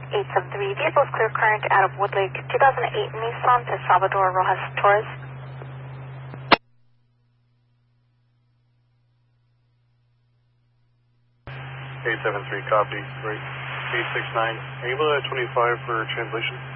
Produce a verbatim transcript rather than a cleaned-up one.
eight seven three, vehicles clear current out of Woodlake, two thousand eight Nissan to Salvador Rojas Torres. eight seven three, copy. Great. eight six nine, are you able to twenty-five for translation?